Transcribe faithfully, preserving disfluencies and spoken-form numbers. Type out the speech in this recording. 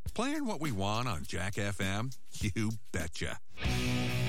Playing what we want on Jack F M? You betcha.